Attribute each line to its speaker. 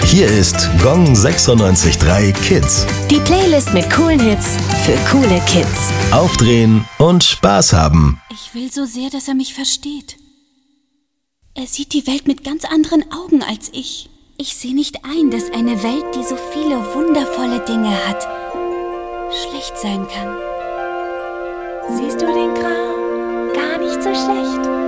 Speaker 1: Hier ist Gong 96.3 Kids.
Speaker 2: Die Playlist mit coolen Hits für coole Kids.
Speaker 1: Aufdrehen und Spaß haben.
Speaker 3: Ich will so sehr, dass er mich versteht. Er sieht die Welt mit ganz anderen Augen als ich. Ich sehe nicht ein, dass eine Welt, die so viele wundervolle Dinge hat, schlecht sein kann.
Speaker 4: Siehst du den Kram? Gar nicht so schlecht.